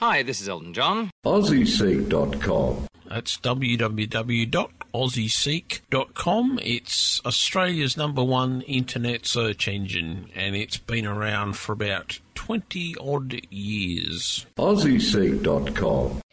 Hi, this is Elton John. AussieSeek.com. That's www.aussieseek.com. It's Australia's #1 internet search engine, and it's been around for about 20-odd years. AussieSeek.com.